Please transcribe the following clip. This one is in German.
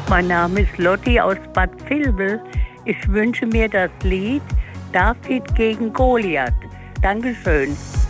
Mein Name ist Lotti aus Bad Vilbel. Ich wünsche mir das Lied David gegen Goliath. Dankeschön.